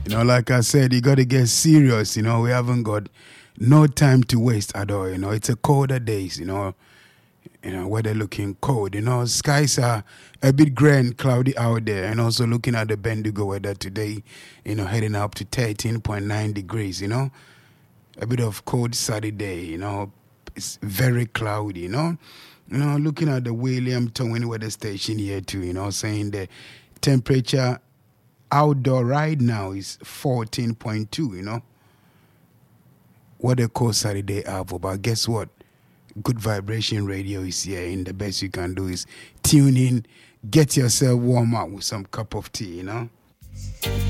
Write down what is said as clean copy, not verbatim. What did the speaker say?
Like I said, you got to get serious. We haven't got no time to waste at all. It's a colder days. Weather looking cold. Skies are a bit grey and cloudy out there. And also looking at the Bendigo weather today, heading up to 13.9 degrees. A bit of cold Saturday. It's very cloudy. Looking at the William Towing weather station here too. Saying the temperature outdoor right now is 14.2. What a cold Saturday have, but guess what? Good Vibration Radio is here, and the best you can do is tune in, get yourself warm up with some cup of tea.